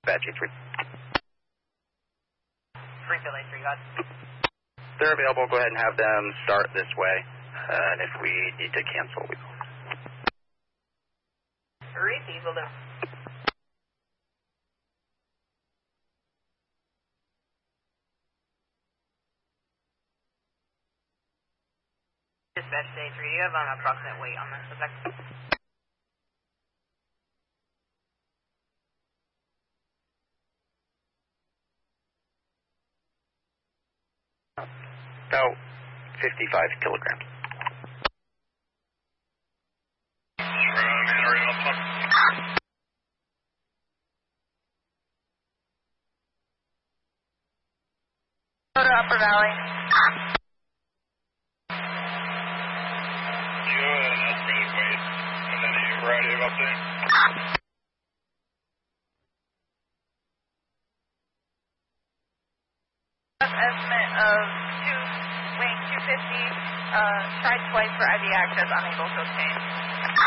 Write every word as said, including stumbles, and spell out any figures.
Apache three. three Philly three, got it. They're available, go ahead and have them start this way. Uh, and if we need to cancel, we will. Repeat, will do. Dispatch day three, do you have an approximate weight on this effect? About fifty-five kilograms. Go to Upper Valley. You an estimated weight and any variety of update? Estimate of two, weighing two fifty, uh, tried twice for I V access, unable to obtain.